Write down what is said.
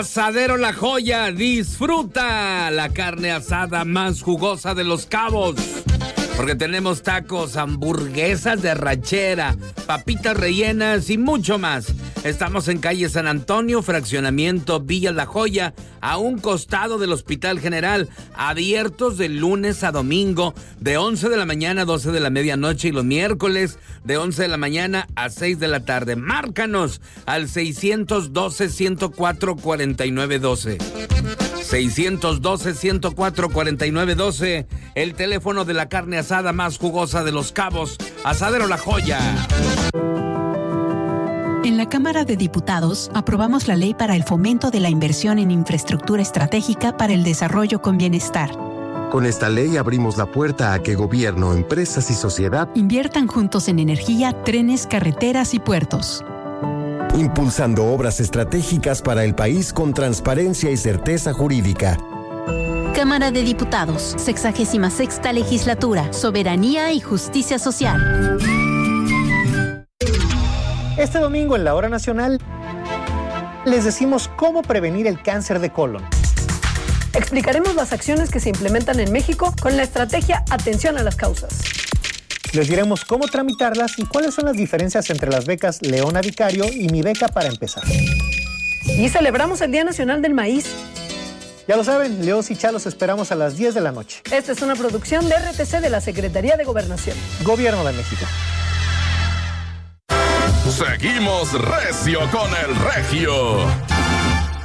Asadero La Joya, disfruta la carne asada más jugosa de Los Cabos. Porque tenemos tacos, hamburguesas de arrachera, papitas rellenas y mucho más. Estamos en calle San Antonio, fraccionamiento Villa La Joya, a un costado del Hospital General, abiertos de lunes a domingo, de 11 de la mañana a 12 de la medianoche y los miércoles de 11 de la mañana a 6 de la tarde. Márcanos al 612-104-4912. 612-104-4912, el teléfono de la carne asada más jugosa de Los Cabos, Asadero La Joya. En la Cámara de Diputados aprobamos la ley para el fomento de la inversión en infraestructura estratégica para el desarrollo con bienestar. Con esta ley abrimos la puerta a que gobierno, empresas y sociedad inviertan juntos en energía, trenes, carreteras y puertos. Impulsando obras estratégicas para el país con transparencia y certeza jurídica. Cámara de Diputados, 66ª Legislatura, Soberanía y Justicia Social. Este domingo en la Hora Nacional les decimos cómo prevenir el cáncer de colon. Explicaremos las acciones que se implementan en México con la estrategia Atención a las Causas. Les diremos cómo tramitarlas y cuáles son las diferencias entre las becas Leona Vicario y Mi Beca para Empezar. Y celebramos el Día Nacional del Maíz. Ya lo saben, Leos y Chalos esperamos a las 10 de la noche. Esta es una producción de RTC de la Secretaría de Gobernación. Gobierno de México. Seguimos recio con el Regio.